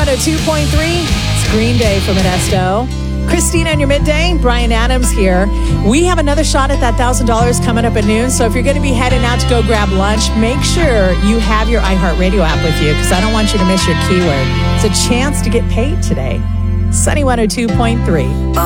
102.3. It's Green Day from Modesto. Christina in your midday. Brian Adams here. We have another shot at that $1,000 coming up at noon. So if you're going to be heading out to go grab lunch, make sure you have your iHeartRadio app with you because I don't want you to miss your keyword. It's a chance to get paid today. Sunny 102.3.